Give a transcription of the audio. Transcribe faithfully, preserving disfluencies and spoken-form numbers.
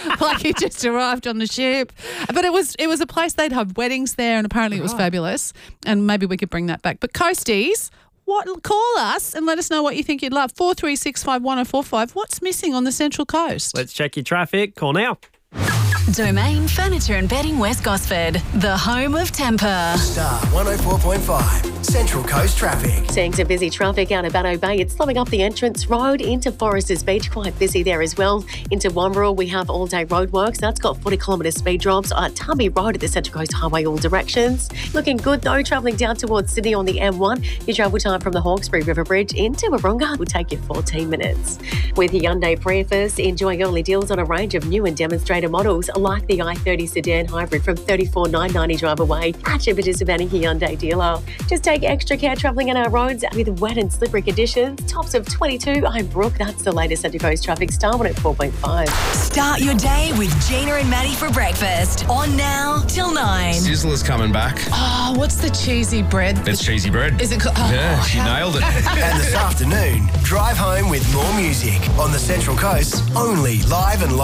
like he just arrived on the ship. But it was it was a place they'd had weddings there, and apparently it was fabulous. And maybe we could bring that back. But Coasties, what? Call us and let us know what you think you'd love. Four three six five one oh four five. What's missing on the Central Coast? Let's check your traffic. Call now. Domain Furniture and Bedding West Gosford, the home of temper. Star one oh four point five, Central Coast traffic. Seeing some busy traffic out of Banno Bay. It's slowing up the entrance road into Foresters Beach. Quite busy there as well. Into Wamberal, we have all-day roadworks. That's got forty kilometre speed drops at Tubby Road at the Central Coast Highway all directions. Looking good though, travelling down towards Sydney on the M one. Your travel time from the Hawkesbury River Bridge into Wahroonga will take you fourteen minutes. With Hyundai Prius, enjoy early deals on a range of new and demonstrator models like the i thirty sedan hybrid from thirty-four thousand nine hundred ninety drive away at your participating Hyundai dealer. Just take extra care travelling on our roads with wet and slippery conditions. Tops of twenty-two. I'm Brooke. That's the latest Central Coast traffic. Star one at four point five. Start your day with Gina and Maddie for breakfast. On now till nine. Sizzler's coming back. Oh, what's the cheesy bread? It's cheesy bread. Is it? Co- oh, Yeah, she how- nailed it. And this afternoon, drive home with more music on the Central Coast, only live and local.